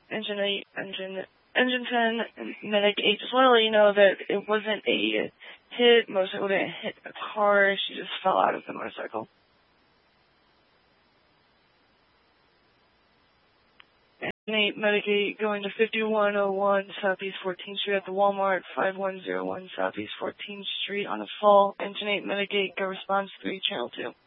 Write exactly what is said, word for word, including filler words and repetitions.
Engine eight, Engine, Engine ten, and Medic eight. Just want to let you know that it wasn't a hit. Motorcycle didn't hit a car. She just fell out of the motorcycle. Engine eight, Medic eight, going to fifty-one oh one Southeast fourteenth Street at the Walmart, five one zero one Southeast fourteenth Street on the fall. Engine eight, Medic eight, go response three, channel two.